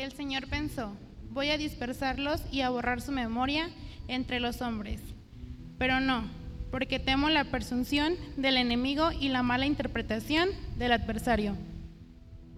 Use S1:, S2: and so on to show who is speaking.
S1: el Señor pensó: voy a dispersarlos y a borrar su memoria entre los hombres. Pero no, porque temo la presunción del enemigo y la mala interpretación del adversario.